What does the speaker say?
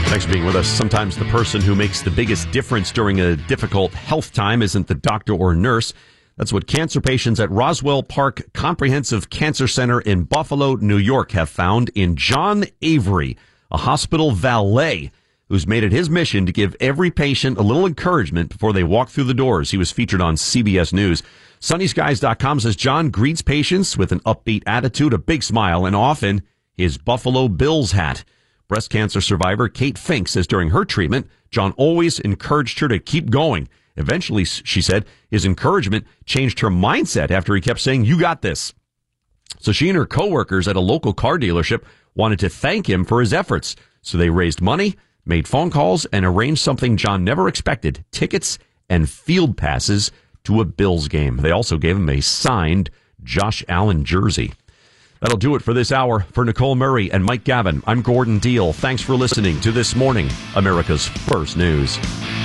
Thanks for being with us. Sometimes the person who makes the biggest difference during a difficult health time isn't the doctor or nurse. That's what cancer patients at Roswell Park Comprehensive Cancer Center in Buffalo, New York have found in John Avery, a hospital valet who's made it his mission to give every patient a little encouragement before they walk through the doors. He was featured on CBS News. SunnySkies.com says John greets patients with an upbeat attitude, a big smile, and often his Buffalo Bills hat. Breast cancer survivor Kate Fink says during her treatment, John always encouraged her to keep going. Eventually, she said, his encouragement changed her mindset after he kept saying, "You got this." So she and her coworkers at a local car dealership wanted to thank him for his efforts. So they raised money, made phone calls, and arranged something John never expected, tickets and field passes to a Bills game. They also gave him a signed Josh Allen jersey. That'll do it for this hour. For Nicole Murray and Mike Gavin, I'm Gordon Deal. Thanks for listening to This Morning, America's First News.